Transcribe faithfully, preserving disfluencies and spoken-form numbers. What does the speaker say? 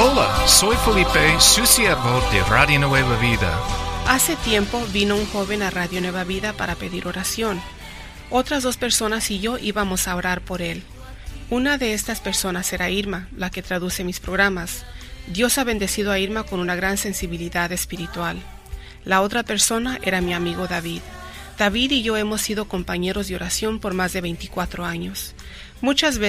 Hola, soy Felipe, su siervo de Radio Nueva Vida. Hace tiempo vino un joven a Radio Nueva Vida para pedir oración. Otras dos personas y yo íbamos a orar por él. Una de estas personas era Irma, la que traduce mis programas. Dios ha bendecido a Irma con una gran sensibilidad espiritual. La otra persona era mi amigo David. David y yo hemos sido compañeros de oración por más de veinticuatro años. Muchas veces